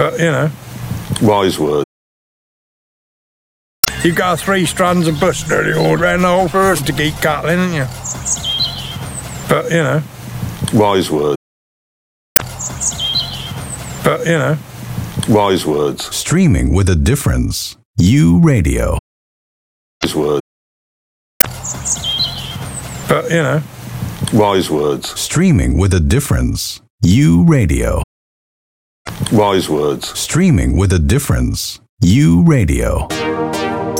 But, you know. Wise words. You got 3 strands of bush nearly all round the whole forest to keep cutting, haven't you? But, you know. Wise words. But, you know. Wise words. Streaming with a difference. U Radio. Wise words. But, you know. Wise words. Streaming with a difference. U Radio. Wise words. Streaming with a difference. U Radio.